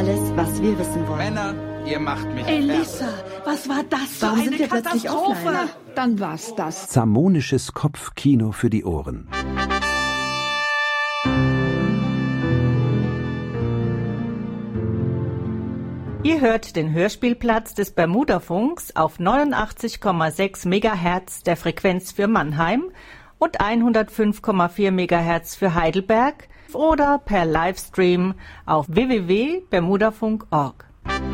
Alles, was wir wissen wollen. Männer, ihr macht mich Elissa, was war das? Warum für sind wir eine plötzlich Katastrophe? offline? Dann war's das. Zamonisches Kopfkino für die Ohren. Ihr hört den Hörspielplatz des Bermudafunks auf 89,6 MHz der Frequenz für Mannheim und 105,4 MHz für Heidelberg oder per Livestream auf www.bermudafunk.org.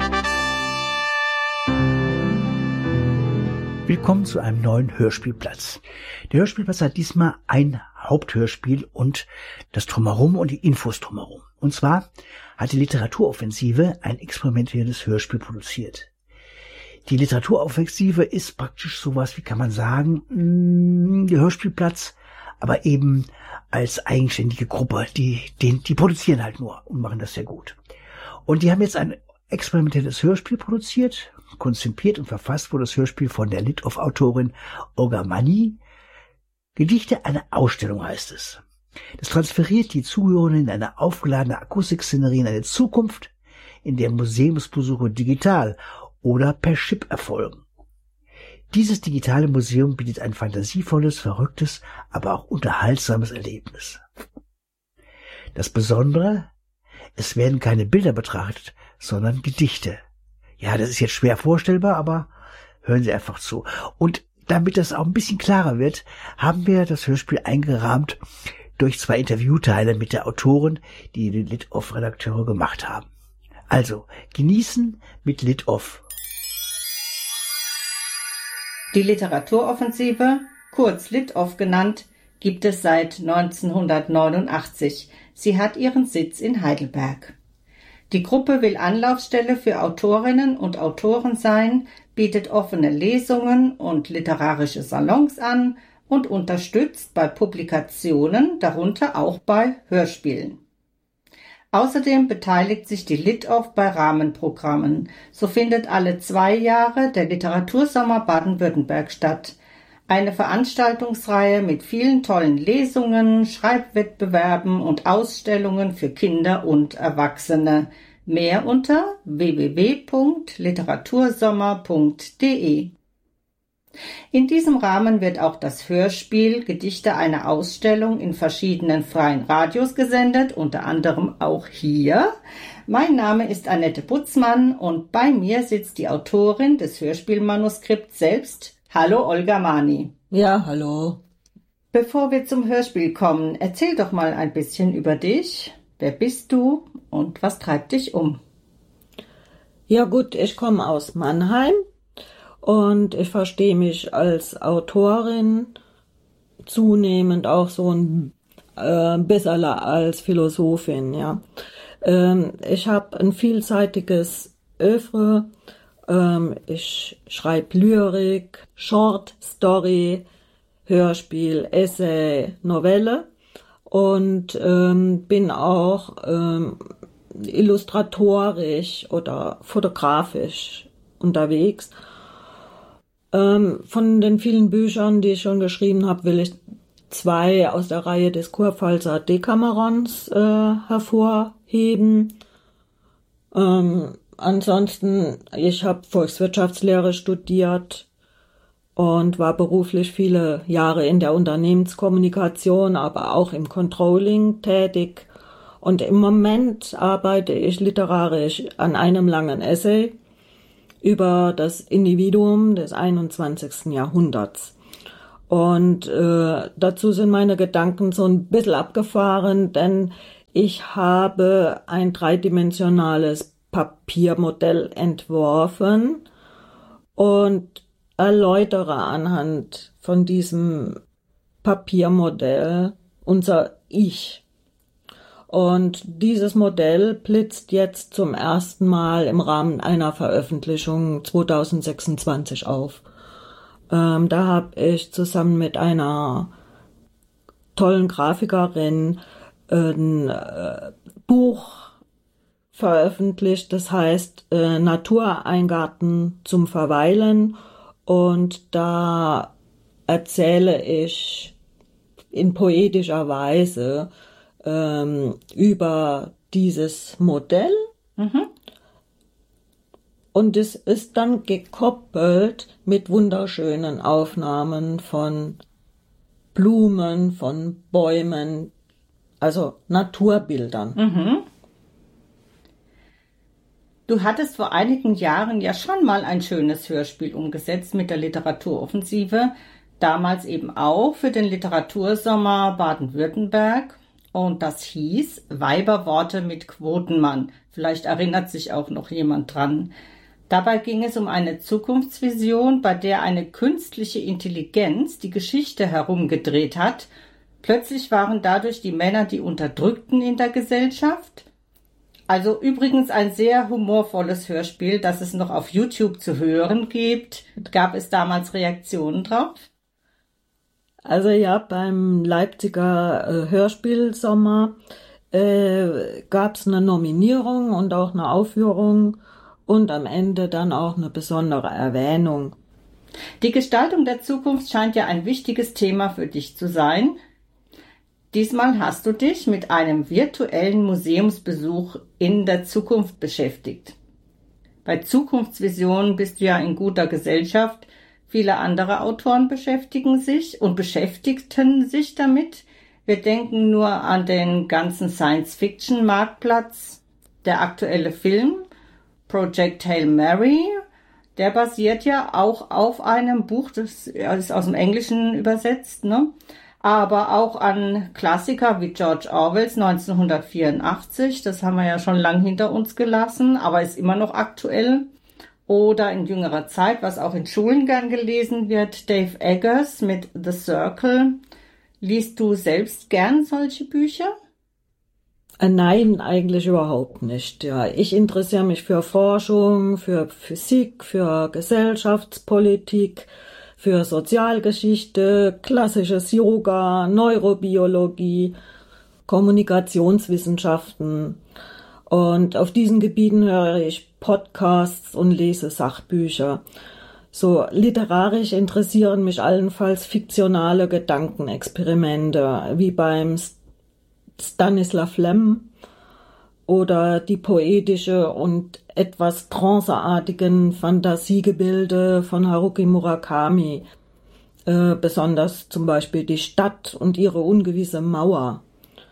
Willkommen zu einem neuen Hörspielplatz. Der Hörspielplatz hat diesmal ein Haupthörspiel und das Drumherum und die Infos drumherum. Und zwar hat die Literaturoffensive ein experimentelles Hörspiel produziert. Die Literaturoffensive ist praktisch sowas, wie kann man sagen, der Hörspielplatz, aber eben als eigenständige Gruppe. Die produzieren halt nur und machen das sehr gut. Und die haben jetzt ein experimentelles Hörspiel produziert. Konzipiert und verfasst wurde das Hörspiel von der Litoff-Autorin Olga Manni. Gedichte einer Ausstellung heißt es. Das transferiert die Zuhörenden in eine aufgeladene Akustikszenerie in eine Zukunft, in der Museumsbesuche digital oder per Chip erfolgen. Dieses digitale Museum bietet ein fantasievolles, verrücktes, aber auch unterhaltsames Erlebnis. Das Besondere, es werden keine Bilder betrachtet, sondern Gedichte. Ja, das ist jetzt schwer vorstellbar, aber hören Sie einfach zu. Und damit das auch ein bisschen klarer wird, haben wir das Hörspiel eingerahmt durch 2 Interviewteile mit der Autorin, die Litoff-Redakteure gemacht haben. Also, genießen mit Litoff. Die Literaturoffensive, kurz Litoff genannt, gibt es seit 1989. Sie hat ihren Sitz in Heidelberg. Die Gruppe will Anlaufstelle für Autorinnen und Autoren sein, bietet offene Lesungen und literarische Salons an und unterstützt bei Publikationen, darunter auch bei Hörspielen. Außerdem beteiligt sich die Litoff bei Rahmenprogrammen. So findet alle 2 Jahre der Literatursommer Baden-Württemberg statt. Eine Veranstaltungsreihe mit vielen tollen Lesungen, Schreibwettbewerben und Ausstellungen für Kinder und Erwachsene. Mehr unter www.literatursommer.de. In diesem Rahmen wird auch das Hörspiel Gedichte einer Ausstellung in verschiedenen freien Radios gesendet, unter anderem auch hier. Mein Name ist Annette Butzmann und bei mir sitzt die Autorin des Hörspielmanuskripts selbst. Hallo Olga Manni. Ja, hallo. Bevor wir zum Hörspiel kommen, erzähl doch mal ein bisschen über dich. Wer bist du und was treibt dich um? Ja gut, ich komme aus Mannheim und ich verstehe mich als Autorin, zunehmend auch so ein bisschen als Philosophin. Ja, ich habe ein vielseitiges Oeuvre. Ich schreibe Lyrik, Short Story, Hörspiel, Essay, Novelle und bin auch illustratorisch oder fotografisch unterwegs. Von den vielen Büchern, die ich schon geschrieben habe, will ich 2 aus der Reihe des Kurpfalzer Decamerons hervorheben. Ansonsten, ich habe Volkswirtschaftslehre studiert und war beruflich viele Jahre in der Unternehmenskommunikation, aber auch im Controlling tätig. Und im Moment arbeite ich literarisch an einem langen Essay über das Individuum des 21. Jahrhunderts. Und dazu sind meine Gedanken so ein bisschen abgefahren, denn ich habe ein dreidimensionales Papiermodell entworfen und erläutere anhand von diesem Papiermodell unser Ich. Und dieses Modell blitzt jetzt zum ersten Mal im Rahmen einer Veröffentlichung 2026 auf. Da habe ich zusammen mit einer tollen Grafikerin ein Buch veröffentlicht, das heißt Natureingarten zum Verweilen, und da erzähle ich in poetischer Weise über dieses Modell Und es ist dann gekoppelt mit wunderschönen Aufnahmen von Blumen, von Bäumen, also Naturbildern. Du hattest vor einigen Jahren ja schon mal ein schönes Hörspiel umgesetzt mit der Literaturoffensive, damals eben auch für den Literatursommer Baden-Württemberg. Und das hieß Weiberworte mit Quotenmann. Vielleicht erinnert sich auch noch jemand dran. Dabei ging es um eine Zukunftsvision, bei der eine künstliche Intelligenz die Geschichte herumgedreht hat. Plötzlich waren dadurch die Männer die Unterdrückten in der Gesellschaft. Also übrigens ein sehr humorvolles Hörspiel, das es noch auf YouTube zu hören gibt. Gab es damals Reaktionen drauf? Also ja, beim Leipziger Hörspielsommer gab es eine Nominierung und auch eine Aufführung und am Ende dann auch eine besondere Erwähnung. Die Gestaltung der Zukunft scheint ja ein wichtiges Thema für dich zu sein. Diesmal hast du dich mit einem virtuellen Museumsbesuch in der Zukunft beschäftigt. Bei Zukunftsvisionen bist du ja in guter Gesellschaft. Viele andere Autoren beschäftigten sich damit. Wir denken nur an den ganzen Science-Fiction-Marktplatz. Der aktuelle Film Project Hail Mary, der basiert ja auch auf einem Buch, das ist aus dem Englischen übersetzt, ne? Aber auch an Klassiker wie George Orwells 1984, das haben wir ja schon lang hinter uns gelassen, aber ist immer noch aktuell. Oder in jüngerer Zeit, was auch in Schulen gern gelesen wird, Dave Eggers mit The Circle. Liest du selbst gern solche Bücher? Nein, eigentlich überhaupt nicht. Ja, ich interessiere mich für Forschung, für Physik, für Gesellschaftspolitik, für Sozialgeschichte, klassisches Yoga, Neurobiologie, Kommunikationswissenschaften. Und auf diesen Gebieten höre ich Podcasts und lese Sachbücher. So literarisch interessieren mich allenfalls fiktionale Gedankenexperimente, wie beim Stanislav Lem oder die poetische und etwas tranceartigen Fantasiegebilde von Haruki Murakami, besonders zum Beispiel die Stadt und ihre ungewisse Mauer.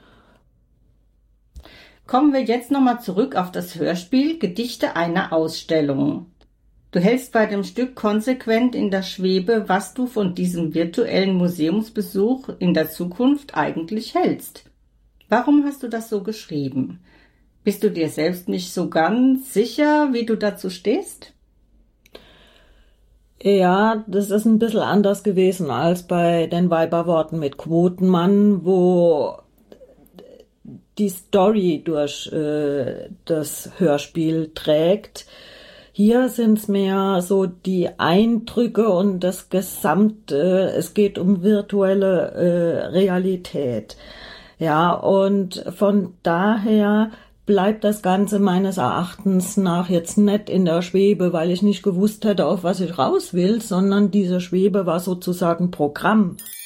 Kommen wir jetzt nochmal zurück auf das Hörspiel Gedichte einer Ausstellung. Du hältst bei dem Stück konsequent in der Schwebe, was du von diesem virtuellen Museumsbesuch in der Zukunft eigentlich hältst. Warum hast du das so geschrieben? Bist du dir selbst nicht so ganz sicher, wie du dazu stehst? Ja, das ist ein bisschen anders gewesen als bei den Weiberworten mit Quotenmann, wo die Story durch das Hörspiel trägt. Hier sind es mehr so die Eindrücke und das Gesamte. Es geht um virtuelle Realität. Ja, und von daher bleibt das Ganze meines Erachtens nach jetzt nicht in der Schwebe, weil ich nicht gewusst hätte, auf was ich raus will, sondern diese Schwebe war sozusagen Programm.